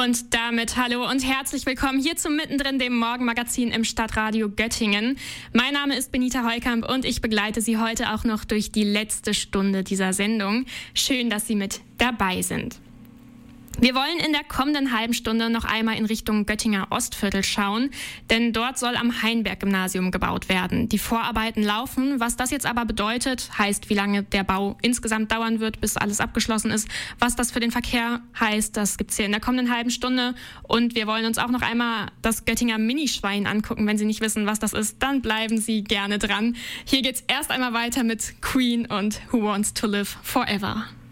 Und damit hallo und herzlich willkommen hier zum Mittendrin, dem Morgenmagazin im Stadtradio Göttingen. Mein Name ist Benita Heukamp und ich begleite Sie heute auch noch durch die letzte Stunde dieser Sendung. Schön, dass Sie mit dabei sind. Wir wollen in der kommenden halben Stunde noch einmal in Richtung Göttinger Ostviertel schauen, denn dort soll am Heinberg-Gymnasium gebaut werden. Die Vorarbeiten laufen. Was das jetzt aber bedeutet, heißt, wie lange der Bau insgesamt dauern wird, bis alles abgeschlossen ist. Was das für den Verkehr heißt, das gibt's hier in der kommenden halben Stunde. Und wir wollen uns auch noch einmal das Göttinger Minischwein angucken. Wenn Sie nicht wissen, was das ist, dann bleiben Sie gerne dran. Hier geht's erst einmal weiter mit Queen und Who Wants to Live Forever.